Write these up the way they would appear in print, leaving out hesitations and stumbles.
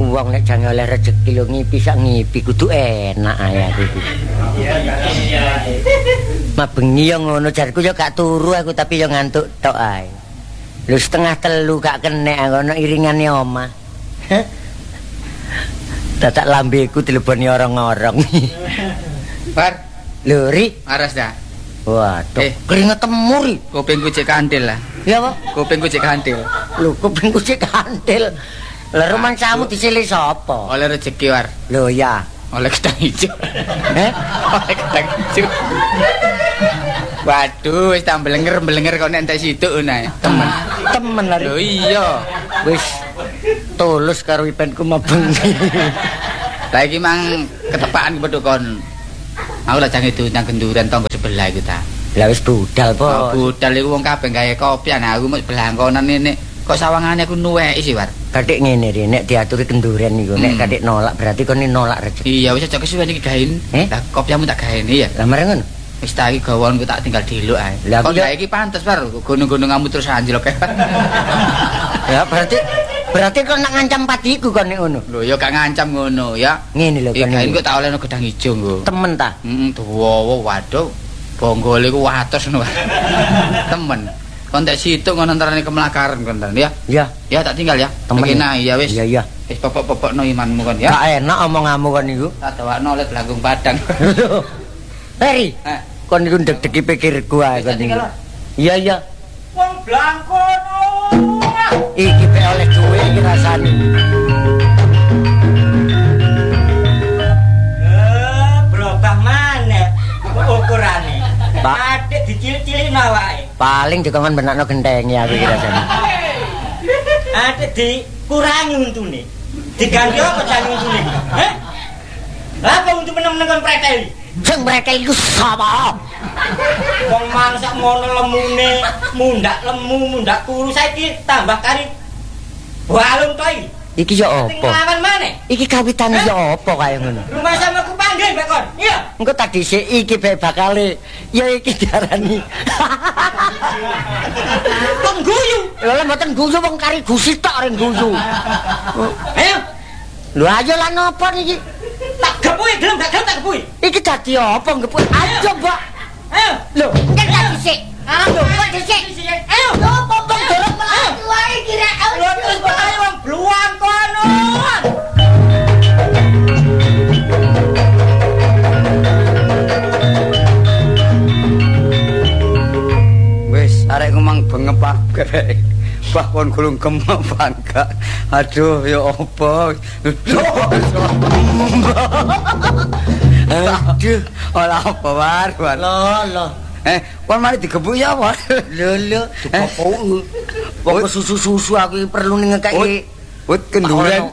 wong nek jange oleh rezeki lho ngipi sak ngipi kudu enak ae aku iki. Mak bengi yo ngono jarku yo gak turu aku tapi yo ngantuk tok ae. Lho 2:30 gak kenek ngono iringane omah. Dadak lambeku dileboni orang-orang. Bar, lho ri, aras dah. Waduh, keringet temur. Kupingku cek kandil lah. Ya apa? Kupingku cek kandil. Lho, kupingku cek kandil. Lah rumah kamu disilih sapa? Oleh rezeki war. Lho ya. Oleh gedang hijau. Oleh gedang hijau. Waduh, wis tak belenger kok nek entek situk nae. Temen lho. Lho iya. Wis tulus karo ipenku mabengi. Lah iki mang ketepaan padha kon. Aku lah jange diundang genduran tangga sebelah iku ta. Lah wis budal, Po. Oh, budal iku wong kabeh gawe kopi ana aku mung belangkonan ngene. Kok sawangane aku nuweki sih, War. Katik ngene ri, nek diaturi kenduren niku, nek katik nolak berarti kon nolak rezeki. Iya, wis aja kesuwen iki gaen. Lah kopiamu tak gaeni ya. Lah mereng ngono. Wis ta iki gawonku tak tinggal diluk ae. Kok gawe iki pantes, War. Gunung-gununganmu terus anjlok. Ya berarti kon nak ngancam patiku kon nek ngono. Lho ya gak ngancam ngono ya. Ngene lho kon. Gaen kok tak olehno gedang ijo nggo. Temen ta? Tuwa waduh. Bonggole ku wates ngono. Temen. Kon tak situk ngono antarane kemlakaran kon ya. Iya. Ya tak tinggal ya. Kena ya wis. Iya. Wis popok-popokno imanmu kon ya. Gak enak omonganmu kon niku. Tak dawakno oleh Blangkung Padang. Heri. Kon niku ndek-deki pikirku ae kon niku. Iya. Wong Blangkono. Iki pe oleh duwe iki rasane. Berubah maneh ukurane. Adik dicilik-cilik awake. Paling dikon benakno genteng ya aku iki rasane. Adik dikurangi untune. Diganti apa jane untune? Heh? Lah apa untu meneng-meneng kon preteli? Sing brekel iku sapa? Wong mangsak ngono lemune, mundak kuru saiki tambah kari balung to iki. Iki yo apa? Nglawan maneh. Iki kawitane yo apa kaya ngono? Rumah sama ku panggil mbek kon. Iya. Engko tak dhisik iki bae bakale ya iki diarani. Kon guyu. Lha mboten guyu wong kari gusi tok ring guyu. Ayo. Lho ayo lan napa niki? Tak gepuki gelem gak gelem tak gepuki. Iki dadi apa ngepuk? Ayo, Mbak. Ayo. Lho, kan tak dhisik. Lho, kok dhisik? Ayo. Lho, popong dorong melayu wae kira. Lho terus kok ayo wong bluang kono. Wis arek ngomong bengep kabeh. Bah kon gulung kemak bangga. Aduh ya apa? Aduh, ora apa war. Loh. Kon mari digebuk ya war. Lho, dipopo. Wong susu-susu aku perlu ngekeki. Wut kenduren.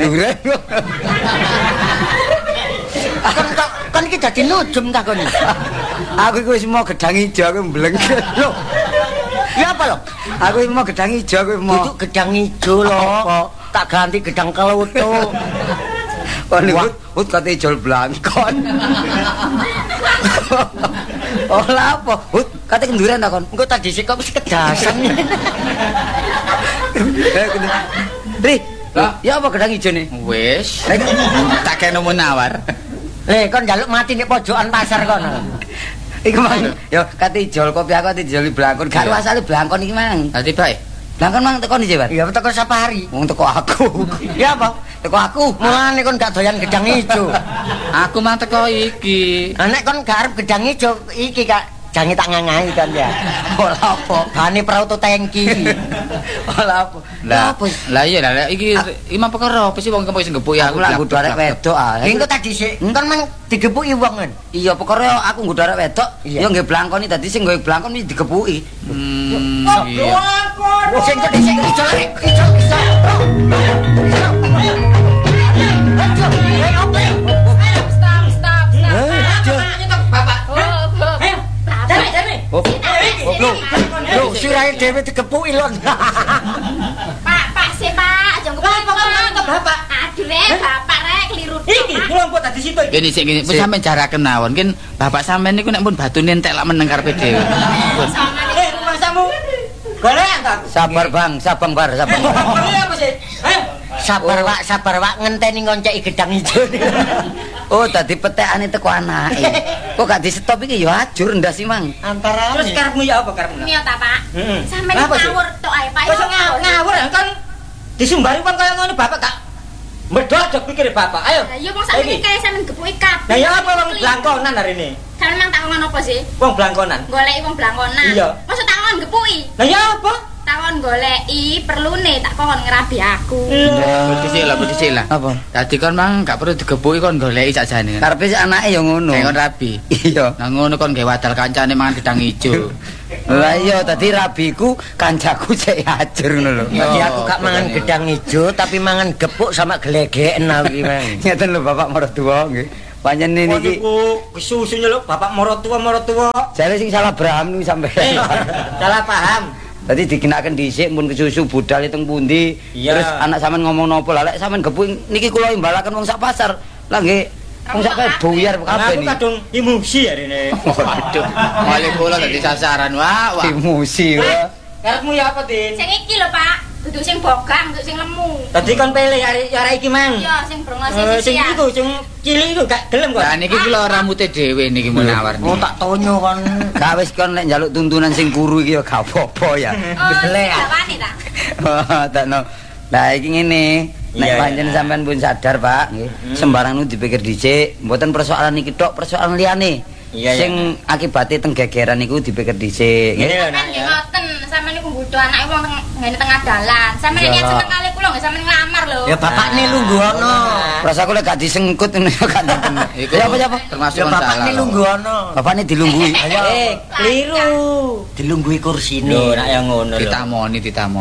Kan iki dadi nujem ta kon. Aku iku wis mau gedang ijo aku mblengket. Lho. Ya apa lho? Aku mau gedang ijo aku mau. Itu gedang ijo lho. Tak ganti gedang kelutuk. Kon wut kate ijol blangkon. Ola apa? Wut kate kenduren ta kon. Engko tak dhisik kok wis kedasan. Ri, ya apa gedang ijo ne? Wis. Tak kene menawar. Kon njaluk mati nek pojokan pasar kono. Iku mang, yo kate ijol kopi aku ate ijoli blangkon. Gak asale blangkon iki mang. Dadi bae. Blangkon mang teko ndi, Pak? Ya teko Sapari. Wong teko aku. Ya apa? Teko aku. Mulane kon gak doyan gedang ijo. Aku mang teko iki. Nek kon gak arep gedang ijo iki Kak, jange tak ngangai kan ya. Ora apa. Bane prauto tangki. Ora apa. Lah iya lah iki imam perkara apa sih wong kempo sing gepuk ya aku lak nggodho arek wedok ah. Engko tak dhisik. Kon mang digepuki wong kan. Iya perkara aku nggodho arek wedok ya nggih blangkoni dadi sing nggawe blangkon iki digepuki. Iya. Sing kok dhisik ijo. Lho, sirahe dhewe digepuki lho. Pak, sih Pak, aja ngomong Bapak. Aduh Bapak rek keliru. Iki kula mbok tadi situ iki. Gini sik gini, wis sampean jaraken mawon. Kin bapak sampean niku nek pun batune entek lak meneng karepe dhewe. Rumah samu. Golean ta? Sabar, Bang, sabar. Ini apa sih? sabar wak ngenteni ngonceki gedang ijo. Oh, dadi petekane teko anake. Kok gak di-stop iki ya ajur ndas sih, Mang. Antara Terus karepmu ya apa karepmu? Iya ta, Pak. Heeh. Sampeyan Apa sih? ngawur tok ae, Pak. Kok ngawur kan disumbari wong kaya ngono bapak gak medhot pikir bapak. Ayo. Lah iya wong sakniki kaya sampeyan gepuki kabeh. Lah ya apa wong blangkonan hari ini? Kan mang takon apa sih? Wong blangkonan. Goleki wong blangkonan. Iya. Masa takon gepuki? Lah ya apa? Takon goleki perlune tak kon ngerabi aku. Bedhisik lah. Apa? Dadi kon mang gak perlu digebuki kon goleki sakjane. Karepe si anake ya ngono. Nek kon rabi. Iya. Nah ngono kon gawe wadal kancane mangan gedang ijo. Lah iya dadi rabiku kancaku cek ajur ngono lho. Jadi aku gak mangan gedang ijo tapi mangan gepuk sama gelegeken aku iki, Mang. Ngeten lho Bapak Maratuwa nggih. Pancen niki Kesusunya lho bapak morotua. jare sing salah Abraham niku sampeyan. Salah paham. Tadi dikenaken dhisik pun kesusu budal teng pundi. Iya. Terus anak sampean ngomong nopo lah lek sampean gepuk niki kula imbalaken wong sak pasar. Lah nggih wong sak buyar kabeh Aku niki. kadung emosi hari ini. Waduh, male bola dadi sasaran. Wah, wah. Emosi wae. Karepmu ya apa, Din? Sing iki lho, Pak. Duduk sing bogang, duduk sing lemu. Tadi kon pilih ya iki, Mang. Iya, sing brongos Sing sisi. iku sing cilik iku gak gelem kok. Lah niki kula rambute dhewe niki menawar. Oh tak tonyo kon. Gak wis kon nek njaluk tuntunan sing kuru iki ya gak apa-apa ya. Oh, Gelek. wani ta. Takno. Lah iki ngene, nek Iya, pancen iya. sampean pun sadar, Pak, nggih. Sembarang nu dipikir dhisik, mboten persoalan iki tok, persoalan liyane. Iya, Sing akibate teng gegeran niku dipikir dhisik, nggih. Iya, Kan nak nggih ya. ngoten, sampeyan niku nggodho anake wong ngene tengah dalan. Sampeyan niat seneng kali kula nggih sampeyan nglamar lho. Ya bapakne lungguh ono. Rasa aku lek gak disengkut ngono ya gak nonton. Iku Ya apa? termasuk Ya kon bapakne salah. lungguh ono. Bapakne dilunggui. Keliru. Dilungguhi kursine. Lho, nak ya ngono lho. Ditamoni.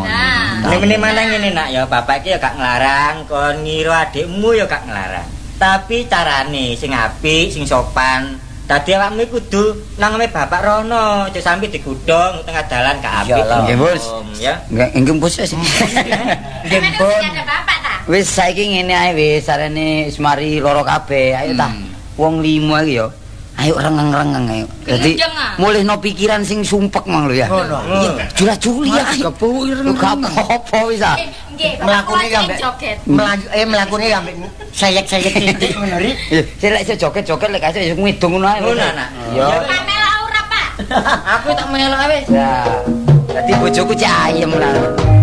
Nah. Mene mana ngene nak ya bapak iki ya gak nglarang, kon ngira adikmu ya gak nglarang. Tapi carane sing apik, sing sopan. Dadi awakmu kudu nang ame bapak rono, aja sampe digudhong tengah dalan gak apik. Iyalah. Nggih, Bos. Ya. Nggih bos wis. Sampeyan Pun. niku ada bapak ta? Wis saiki ngene ae wis sarene wis mari loro kabeh. Ayo ta. Wong 5 iki ya. Ayo rengeng-rengeng ayo. Dadi Kenceng, ah. mulihno pikiran sing sumpek mang lho ya. Ngono. Jula-juli ya. Kepuki gak apa-apa wis ah. Nggih, Mlakune bapak ambek joget. mlakune ambek sayek-sayek titik ngono ri. Sik lek iso joget-joget lek iso ngidung ngono ae. Ngono, Nak. Ya. Pamela ora, Pak. Aku tak melok wis. Ya. Dadi bojoku cek ayem lah.